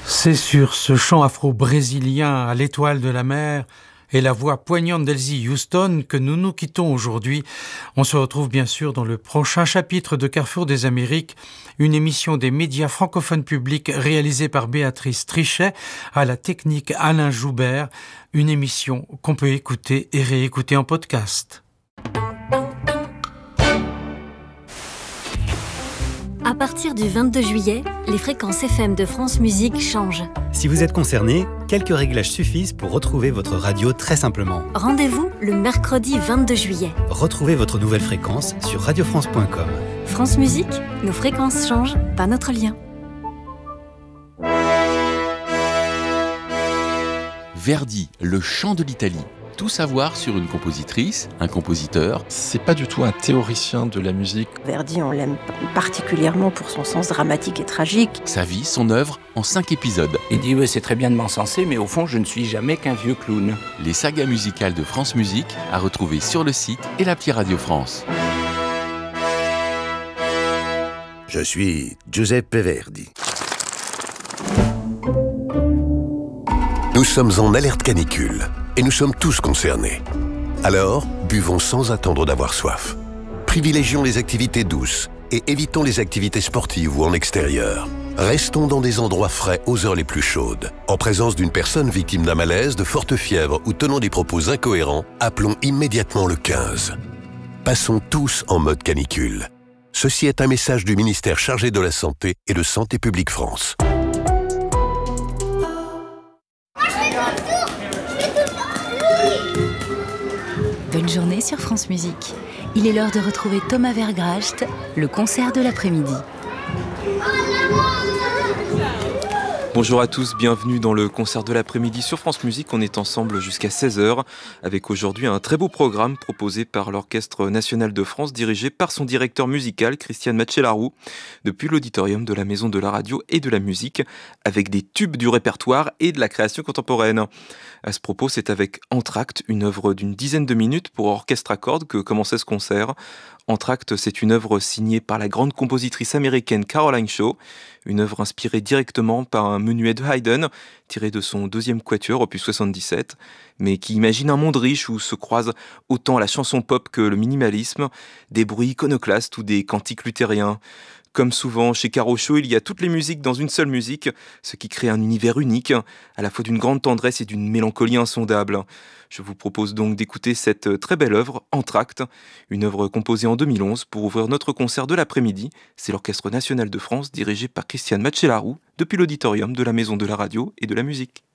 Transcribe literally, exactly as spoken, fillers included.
C'est sur ce chant afro-brésilien à l'étoile de la mer et la voix poignante d'Elsie Houston que nous nous quittons aujourd'hui. On se retrouve bien sûr dans le prochain chapitre de Carrefour des Amériques, une émission des médias francophones publics réalisée par Béatrice Trichet, à la technique Alain Joubert, une émission qu'on peut écouter et réécouter en podcast. À partir du vingt-deux juillet, les fréquences F M de France Musique changent. Si vous êtes concerné, quelques réglages suffisent pour retrouver votre radio très simplement. Rendez-vous le mercredi vingt-deux juillet. Retrouvez votre nouvelle fréquence sur radio france point com. France Musique, nos fréquences changent, pas notre lien. Verdi, le chant de l'Italie. Tout savoir sur une compositrice, un compositeur. C'est pas du tout un théoricien de la musique. Verdi, on l'aime particulièrement pour son sens dramatique et tragique. Sa vie, son œuvre, en cinq épisodes. Il dit, oui, c'est très bien de m'encenser, mais au fond, je ne suis jamais qu'un vieux clown. Les sagas musicales de France Musique, à retrouver sur le site et l'appli Radio France. Je suis Giuseppe Verdi. Nous sommes en alerte canicule. Et nous sommes tous concernés. Alors, buvons sans attendre d'avoir soif. Privilégions les activités douces et évitons les activités sportives ou en extérieur. Restons dans des endroits frais aux heures les plus chaudes. En présence d'une personne victime d'un malaise, de forte fièvre ou tenant des propos incohérents, appelons immédiatement le quinze. Passons tous en mode canicule. Ceci est un message du ministère chargé de la Santé et de Santé publique France. Bonne journée sur France Musique. Il est l'heure de retrouver Thomas Vergracht, le concert de l'après-midi. Bonjour à tous, bienvenue dans le concert de l'après-midi sur France Musique. On est ensemble jusqu'à seize heures avec aujourd'hui un très beau programme proposé par l'Orchestre National de France dirigé par son directeur musical Christian Macellaro depuis l'auditorium de la Maison de la Radio et de la Musique avec des tubes du répertoire et de la création contemporaine. À ce propos, c'est avec Entr'acte, une œuvre d'une dizaine de minutes pour orchestre à cordes que commençait ce concert. Entr'acte, c'est une œuvre signée par la grande compositrice américaine Caroline Shaw, une œuvre inspirée directement par un menuet de Haydn, tiré de son deuxième quatuor, opus soixante-dix-sept, mais qui imagine un monde riche où se croisent autant la chanson pop que le minimalisme, des bruits iconoclastes ou des cantiques luthériens. Comme souvent chez Caro Shaw, il y a toutes les musiques dans une seule musique, ce qui crée un univers unique, à la fois d'une grande tendresse et d'une mélancolie insondable. Je vous propose donc d'écouter cette très belle œuvre, Entr'acte, une œuvre composée en deux mille onze pour ouvrir notre concert de l'après-midi. C'est l'Orchestre National de France dirigé par Christian Macellaro depuis l'auditorium de la Maison de la Radio et de la Musique.